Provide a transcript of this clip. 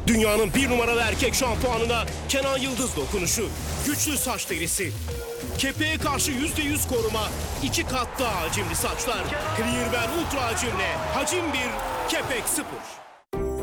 Dünyanın bir numaralı erkek şampuanına Kenan Yıldız dokunuşu. Güçlü saç derisi. Kepeğe karşı %100 koruma. 2 kat daha hacimli saçlar. Clear Ultra hacimle. Hacim 1, kepek 0.